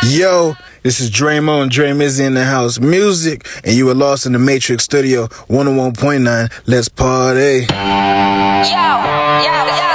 Yo, this is Dramo and Dre Mizzy in the house. Music, and you were lost in the Matrix Studio 101.9. Let's party. Yo.